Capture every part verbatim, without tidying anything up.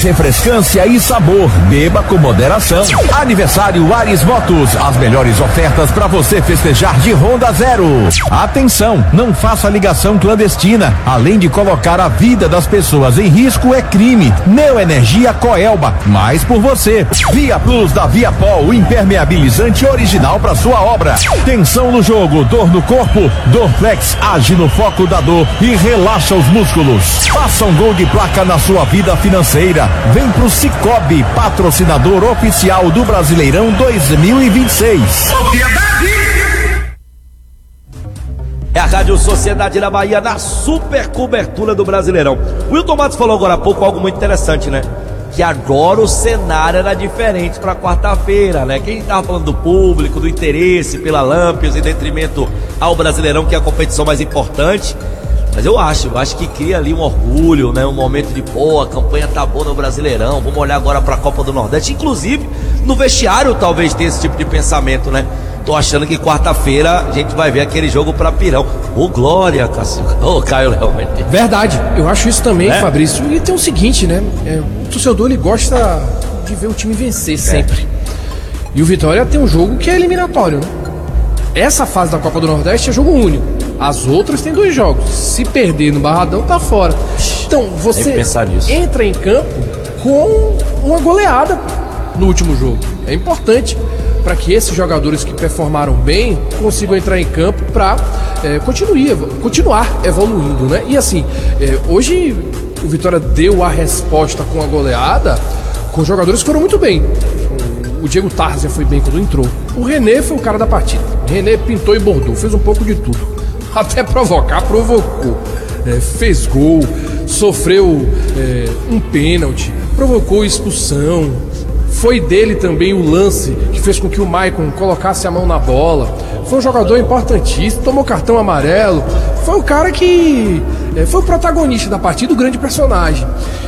refrescância e sabor. Beba com moderação. Aniversário Ares Motos, as melhores ofertas para você festejar de Honda Zero. Atenção, não faça ligação clandestina. Além de colocar a vida das pessoas em risco, é crime. Neoenergia Coelba, mais por você. Via Plus da Viapol, o impermeabilizante original para sua obra. Tensão no jogo, dor no corpo, Dorflex age no foco da dor e relaxa os músculos. Faça um gol de placa na sua vida financeira. Vem pro Cicobi, patrocinador oficial do Brasileirão dois mil e vinte e seis. É a Rádio Sociedade da Bahia na super cobertura do Brasileirão. O Wilton Matos falou agora há pouco algo muito interessante, né? Que agora o cenário era diferente para quarta-feira, né? Quem estava falando do público, do interesse pela Lampions em detrimento ao Brasileirão, que é a competição mais importante. Mas eu acho, eu acho que cria ali um orgulho, né? Um momento de, pô, a campanha tá boa no Brasileirão, vamos olhar agora para a Copa do Nordeste. Inclusive, no vestiário talvez tenha esse tipo de pensamento, né? Tô achando que quarta-feira a gente vai ver aquele jogo pra Pirão. Ô, glória, Cássio. Ô, Caio Léo. Verdade, eu acho isso também, é? Fabrício. E tem o seguinte, né? É, o torcedor, ele gosta de ver o time vencer sempre. É. E o Vitória tem um jogo que é eliminatório, né? Essa fase da Copa do Nordeste é jogo único. As outras tem dois jogos. Se perder no Barradão, tá fora. Então, você entra em campo com uma goleada no último jogo. É importante para que esses jogadores que performaram bem consigam entrar em campo para é, continuar evoluindo, né? E assim, é, hoje o Vitória deu a resposta com a goleada com jogadores que foram muito bem. O Diego Tarzia foi bem quando entrou. O René foi o cara da partida. O René pintou e bordou, fez um pouco de tudo. Até provocar, provocou. É, fez gol, sofreu é, um pênalti, provocou expulsão. Foi dele também o lance que fez com que o Maicon colocasse a mão na bola. Foi um jogador importantíssimo, tomou cartão amarelo. Foi o cara que é, foi o protagonista da partida, o grande personagem.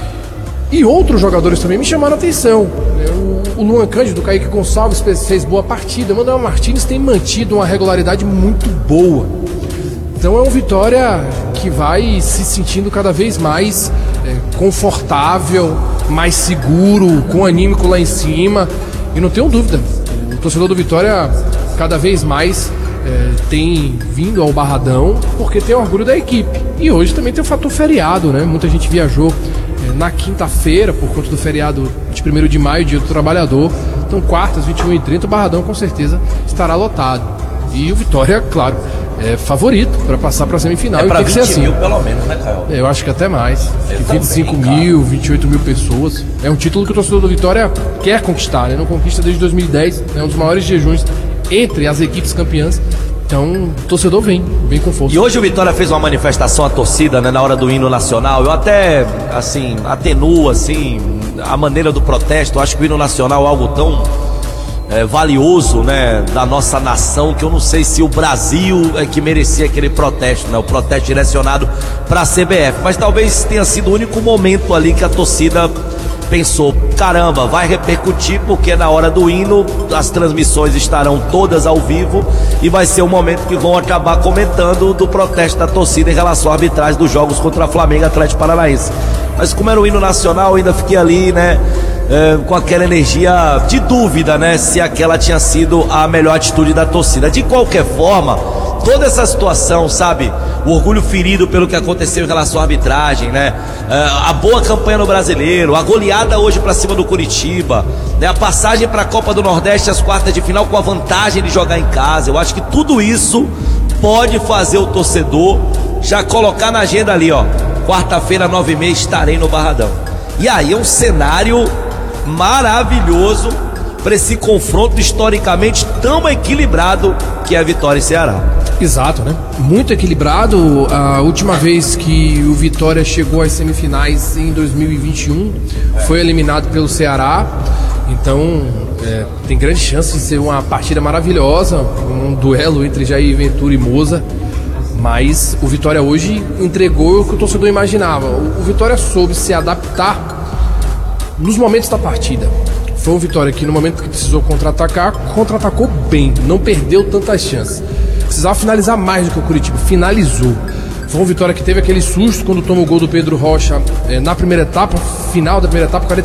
E outros jogadores também me chamaram a atenção. O, o Luan Cândido, o Kaique Gonçalves fez boa partida. O Manuel Martins tem mantido uma regularidade muito boa. Então é um Vitória que vai se sentindo cada vez mais é, confortável, mais seguro, com anímico lá em cima. E não tenho dúvida, o torcedor do Vitória cada vez mais é, tem vindo ao Barradão porque tem orgulho da equipe. E hoje também tem o fator feriado, né? Muita gente viajou é, na quinta-feira por conta do feriado de primeiro de maio, Dia do Trabalhador. Então quartas, vinte e uma e trinta, o Barradão com certeza estará lotado. E o Vitória, claro, é favorito para passar para a semifinal. É para vinte assim. mil pelo menos, né, Caio? É, eu acho que até mais. Eu vinte e cinco mil, vinte e oito mil pessoas. É um título que o torcedor do Vitória quer conquistar, né? Não conquista desde dois mil e dez. É um dos maiores jejuns entre as equipes campeãs. Então, o torcedor vem, vem com força. E hoje o Vitória fez uma manifestação à torcida, né, na hora do hino nacional. Eu até, assim, atenuo, assim, a maneira do protesto. Eu acho que o hino nacional é algo tão É, valioso, né, da nossa nação, que eu não sei se o Brasil é que merecia aquele protesto, né, o protesto direcionado para a C B F, mas talvez tenha sido o único momento ali que a torcida pensou, caramba, vai repercutir, porque na hora do hino as transmissões estarão todas ao vivo e vai ser o momento que vão acabar comentando do protesto da torcida em relação à arbitragem dos jogos contra Flamengo e Atlético Paranaense. Mas como era o hino nacional, eu ainda fiquei ali, né, É, com aquela energia de dúvida, né, se aquela tinha sido a melhor atitude da torcida. De qualquer forma, toda essa situação, sabe, o orgulho ferido pelo que aconteceu em relação à arbitragem, né, é, a boa campanha no Brasileiro, a goleada hoje pra cima do Curitiba, né, a passagem pra Copa do Nordeste às quartas de final com a vantagem de jogar em casa. Eu acho que tudo isso pode fazer o torcedor já colocar na agenda ali, ó, quarta-feira, nove e meia, estarei no Barradão. E aí é um cenário maravilhoso para esse confronto historicamente tão equilibrado que é a Vitória e Ceará. Exato, né? Muito equilibrado. A última vez que o Vitória chegou às semifinais em dois mil e vinte e um foi eliminado pelo Ceará. Então é, tem grande chance de ser uma partida maravilhosa, um duelo entre Jair Ventura e Moza. Mas o Vitória hoje entregou o que o torcedor imaginava. O Vitória soube se adaptar nos momentos da partida. Foi um Vitória que no momento que precisou contra-atacar, contra-atacou bem, não perdeu tantas chances. Precisava finalizar mais do que o Curitiba, finalizou. Foi um Vitória que teve aquele susto quando toma o gol do Pedro Rocha eh, na primeira etapa, final da primeira etapa, quarenta